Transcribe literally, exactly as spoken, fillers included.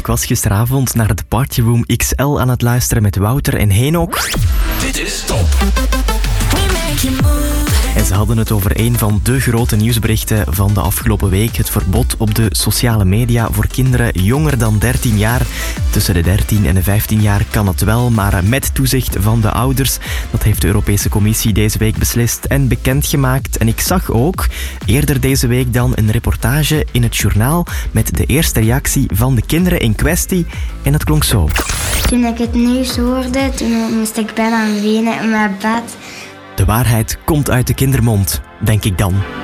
Ik was gisteravond naar de Partyroom X L aan het luisteren met Wouter en Henok. Dit is Top. En ze hadden het over een van de grote nieuwsberichten van de afgelopen week. Het verbod op de sociale media voor kinderen jonger dan dertien jaar. Tussen de dertien en de vijftien jaar kan het wel, maar met toezicht van de ouders. Dat heeft de Europese Commissie deze week beslist en bekendgemaakt. En ik zag ook eerder deze week dan een reportage in het journaal met de eerste reactie van de kinderen in kwestie. En dat klonk zo. Toen ik het nieuws hoorde, toen moest ik bijna wenen in mijn bed. De waarheid komt uit de kindermond, denk ik dan.